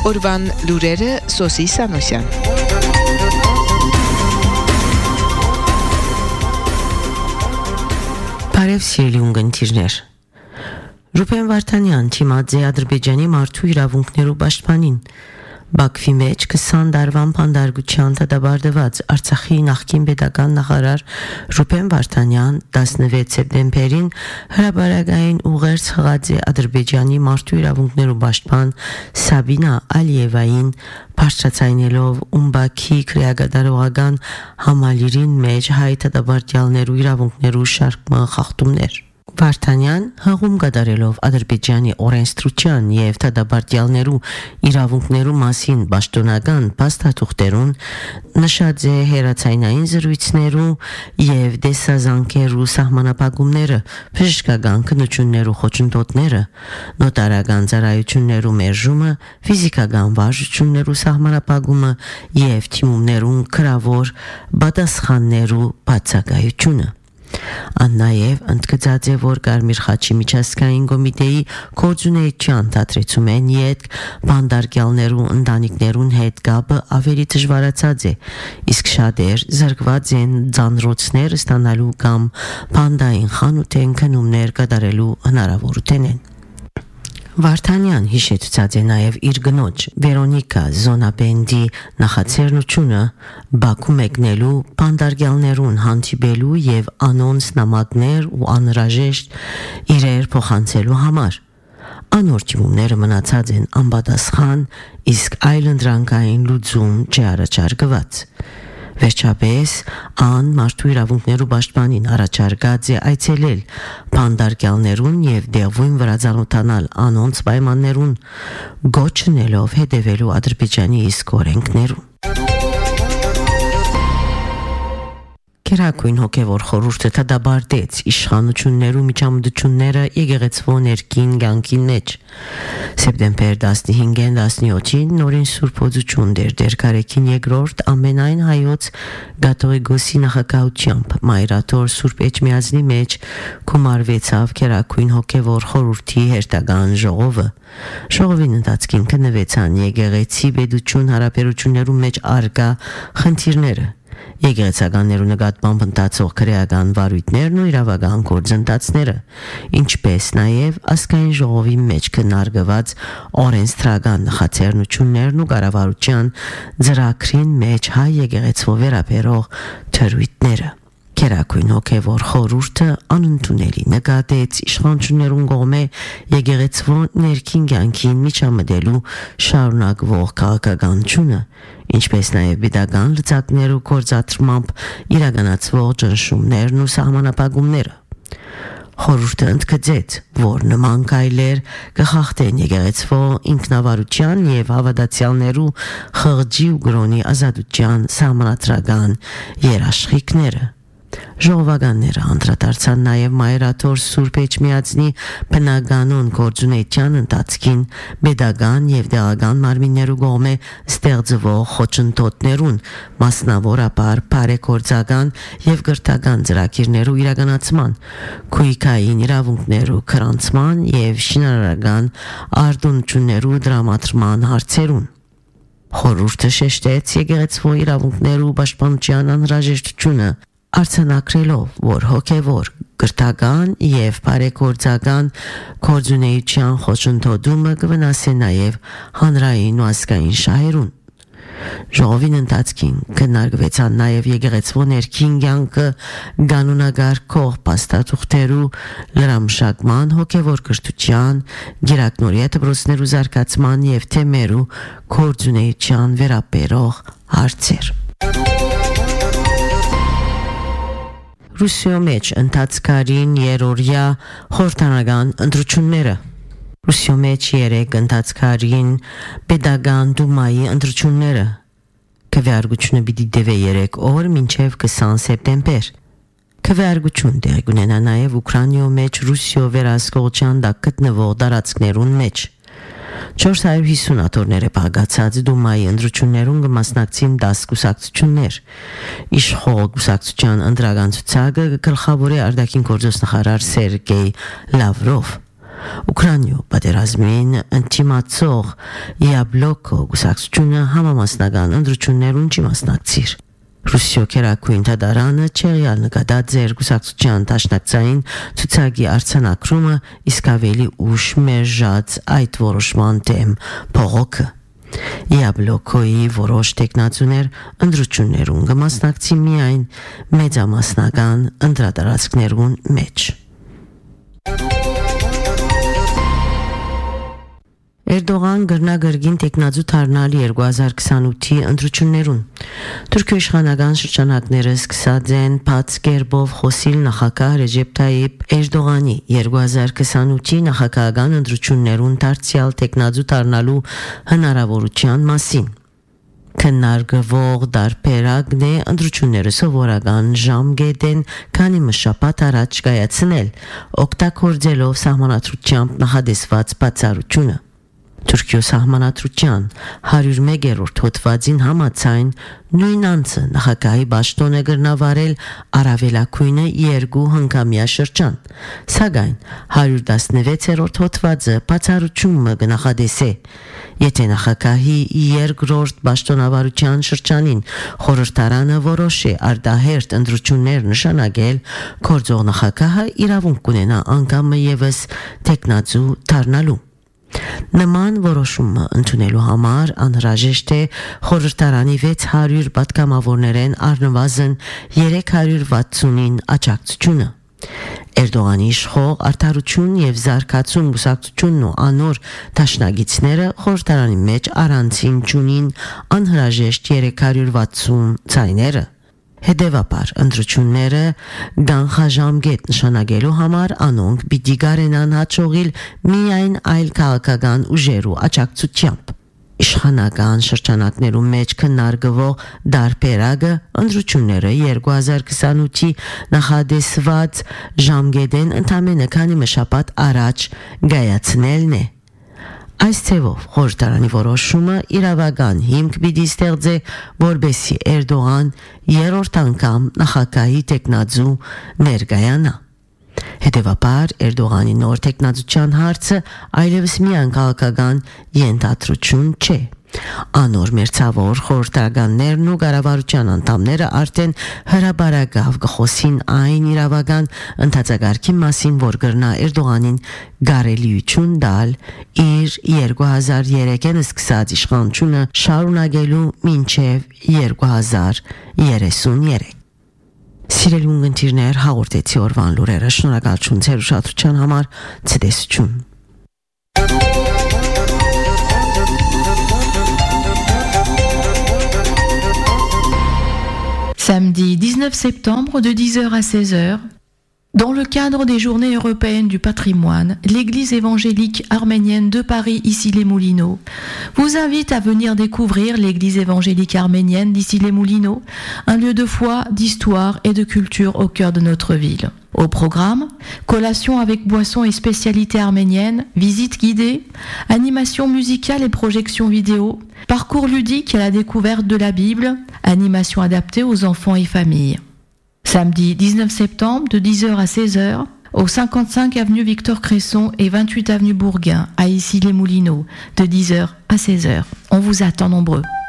Օրվան լուրերը Սոսի Սանոսյան։ Բարև սիրելի ունգընտիրներ։ Ռուբեն Վարդանյան թիմած է Ադրբեջանի մարդու իրավունքներու պաշտպանին։ Բաքվի մեջ 20 դարվան փանդարգության դատաբարդված Արցախի նախկին պետական նախարար Ռուբեն Վարդանյան 16 սեպտեմբերին հրապարակային ուղերձ հղած է Ադրբեջանի մարդու իրավունքներու պաշտպան Սաբինա Ալիևային բարձրացնելով Ումբաքի քրեագադարողական համալիրին մեջ հայ դատաբարդյալներու իրավունքներու շարք խախտումներ։ Վարդանյան հղում կատարելով Ադրբեջանի օրենսդրության եւ դատաբարդյալներու իրավունքներու մասին պաշտոնական փաստաթուղթերուն նշած է հերացայնային զրույցներու եւ դեսազանքերու սահմանապահումները, բժշկական քննություններու խոչընդոտները, նոտարական ծառայություններու մերժումը, ֆիզիկական վարժություններու սահմանապահումը եւ թիմումներուն քրավոր պատասխաններու բացակայությունը։ Աննաև ընդգծած է, որ Կարմիր խաչի միջազգային կոմիտեի կորձունեության դադրեցում են ետք բանդարգյալներու ընտանիքներուն հետ կապը ավելի դժվարացած է, իսկ շատեր զրկված են ձանրոցներ ստանալու կամ բանդային խանութեն քնումներ կատարելու հնարավորություն են։ Վարդանյան հիշեցուցած է նաև իր գնոջ Վերոնիկա Զոնաբենդի նախաձեռնությունը Բաքու մեկնելու բանդարգյալներուն հանդիպելու եւ անոնց նամակներ ու անհրաժեշտ իրեր փոխանցելու համար։ Անոր թիմումները մնացած են անպատասխան, իսկ այլընտրանքային լուծում չառաջարկված։ Վերջապես ան մարդու իրավունքներու պաշտպանին առաջարկած է այցելել բանդարգյալներուն եւ դեղույն վրացանոթանալ անոնց պայմաններուն գոչնելով հետևելու Ադրբեջանի իսկ օրենքներուն։ Կերակույն հոգևոր խորհուրդը դադարեց իշխանություններու միջամտությունները եկեղեցվո ներքին կյանքին մեջ։ Սեպտեմբեր 15-ին 17-ին նորին սուրբոծություն դեր կարեկին երկրորդ ամենայն հայոց գաթողիկոսի նախագահությամբ Մայրաթոր Սուրբ Էջմիածնի մեջ գումարվեցավ Կերակույն հոգևոր խորհրդի հերթական ժողովը։ Ժողովին ընթացքին քննվեցան եկեղեցի պետություն հարաբերություններու մեջ արկա խնդիրները։ Եկեղեցականներու նկատմամբ ընթացող քրեական վարույթներն ու իրավական գործընթացները, ինչպես նաև ազգային ժողովի մեջ քննարկված օրենսդրական նախաձեռնություններն ու կառավարության ծրագրին մեջ հայ եկեղեցու վերաբերող թրույթները։ Կերակույն հոգևոր խորհուրդը անընդունելի նկատեց իշխանություններուն կողմէ եկեղեցու ներքին կյանքին միջամտելու շարունակվող քաղաքականությունը, ինչպես նաև պետական լծակներու գործադրմամբ իրականացվող ճնշումներն ու սահմանապահումները։ Խորհուրդը ընդգծեց, որ նման կայլեր կխախտեն եկեղեցու ինքնավարության եւ հավատացյալներու խղճի ու գրոնի ազատության սահմանադրական երաշխիքները։ Ժողովականները անդրադարձան նաև Մայրաթոր Սուրբ Էջմիածնի բնականոն գործունեության ընթացքին պետական եւ դեղական մարմիններու կողմէ ստեղծվող խոչընդոտներուն, մասնավորապես բարեգործական եւ կրթական ծրագիրներու իրականացման, քույքային իրավունքներու քրանցման եւ շինարարական արտոնություններու դրամատրման հարցերուն։ Խորհուրդը շեշտեց եկեղեցու իրավունքներու պաշտպանության անհրաժեշտությունը, արձանագրելով, որ հոգևոր, կրթական եւ բարեգործական գործունեության խոչընդոտումը կվնասի նաեւ հանրային ու ազգային շահերուն։ Ժողովին ընթացքին քննարկվեցան նաեւ եկեղեցու ներքին կյանքը կանոնագարկող փաստաթուղթերու լրամշակման, հոգևոր կրթության, գիրակնորիա դպրոցներու զարգացման եւ թեմերու գործունեության վերաբերող հարցեր։ Ռուսիո մեջ ընթացքարին երորյա խորհրդանական ընտրությունները։ Ռուսիո մեջ երեք ընթացքարին պետական դումայի ընտրությունները։ Քվեարկությունը պիտի դեվե 3 օր մինչև 20 սեպտեմբեր։ Քվեարկություն տեղի կունենա նաև Ուկրաինայո մեջ Ռուսիո վերահսկողության տակ գտնվող տարածքներուն մեջ։ 450 աթոռները բաղկացած դումայի ընտրություններուն կմասնակցին 10 կուսակցություններ։ Իշխող կուսակցության ընդրական ցուցակը գլխավոր է արտաքին գործոստնախարար Սերգեյ Լավրով։ Ուկրաինայու պատերազմին ընտիմացող Իաբլոկո գուսակցությունը համամասնական ընտրություններուն չի մասնակցիր։ Ռուսիո քերակույն դատարանը չեղյալ նկատած ձեր գուսակցության տաշնակցային ցուցակի արձանագրումը իսկ ավելի ուշ մերժած այդ որոշման դեմ փողոքը։ Իաբլոկոյի որոշ տեխնացուներ ընտրություններուն կմասնակցի միայն մեծամասնական ընտրատարածքներուն մեջ։ Էրդողան գրնագրգին տեխնազու թարնալի 2028-ի ընտրություններուն։ Թուրքիո իշխանական շրջանակները սկսած են բաց կերպով խոսիլ նախագահ Ռեջեփ Թայիփ Էրդողանի 2028-ի նախագահական ընտրություններուն դարձյալ տեխնազու թարնալու հնարավորության մասին։ Քննարկվող դարբերակն է ընտրությունները սովորական ժամկետեն քանի մշապատ առաջ կայացնել, օգտագործելով սահմանադրությամբ նախադեсված բացառությունը։ Թուրքիո սահմանադրության 101-րդ հոդվածին համաձայն նույն անձը նախագահի պաշտոնը կրնավարել առավելագույնը 2 հնգամյա շրջան, սակայն 116-րդ հոդվածը բացառությունը կնախադեսե, եթե նախագահի երկրորդ պաշտոնավարության շրջանին խորհրդարանը որոշի արտահերթ ընտրություններ նշանակել, գործող նախագահը իրավունք կունենա անգամը եւս տեխնացու դառնալու։ Նման որոշումը ընդունելու համար անհրաժեշտ է խորհրդարանի 600 պատգամավորներեն առնվազն 360-ին աջակցությունը։ Էրդողանի իշխող արդարություն եւ զարգացում գուսակցությունն ու անոր դաշնագիցները խորհրդարանի մեջ առանցին ճունին անհրաժեշտ 360 ցայները։ Հետևաբար ընտրությունները գանխաժամկետ նշանակելու համար անոնք պիտի գարենան հաջողիլ միայն այլ քաղաքական ուժերու աջակցությամբ։ Իշխանական շրջանակներու մեջ քննարկվող դարբերակը ընտրությունները 2028-ի նախադեсված ժամկետեն ընդամենը քանի մշապատ առաջ գայացնելն է։ Այս ցևով խորհրդարանի որոշումը իրավական հիմք պիտի ստեղծե, որբեսի Էրդողան երրորդ անգամ նախագահի տեխնացու ներկայանա։ Հետևաբար Էրդողանի նոր տեխնացության հարցը այլևս միայն քաղաքական ենթադրություն չէ։ Անոր մերձավոր խորհրդականներն ու կառավարության անդամները արդեն հրաբարակավ կխոսին այն իրավական ընթացակարգի մասին, որ կրնա Էրդողանին գարելիություն տալ իր 2003-ին սկսած իշխանությունը շարունակելու մինչև 2033։ Սիրելի ունգընտիրներ, հաղորդեցի օրվան լուրերը, շնորհակալություն ձեր ուշադրության համար, ցտեսություն։ Samedi 19 septembre de 10h à 16h, dans le cadre des Journées européennes du patrimoine, l'Église évangélique arménienne de Paris, Issy-les-Moulineaux, vous invite à venir découvrir l'Église évangélique arménienne d'Issy-les-Moulineaux, un lieu de foi, d'histoire et de culture au cœur de notre ville. Au programme, collation avec boissons et spécialités arméniennes, visites guidées, animation musicale et projection vidéo, parcours ludique à la découverte de la Bible, animation adaptée aux enfants et familles. Samedi 19 septembre de 10h à 16h, au 55 avenue Victor Cresson et 28 avenue Bourguin, à Issy-les-Moulineaux, de 10h à 16h. On vous attend nombreux.